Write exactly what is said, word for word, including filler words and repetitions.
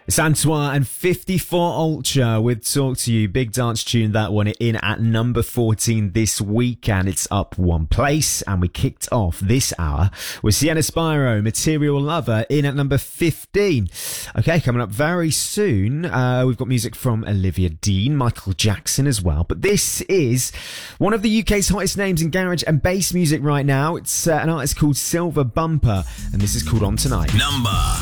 It's Antoine and fifty-four Ultra with Talk to You. Big dance tune, that one, in at number fourteen this week, and it's up one place. And we kicked off this hour with Sienna Spyro, Material Lover, in at number fifteen. Okay, coming up very soon, uh, we've got music from Olivia Dean, Michael Jackson as well. But this is one of the U K's hottest names in garage and bass music right now. It's uh, an artist called Silver Bumper, and this is called On Tonight. Number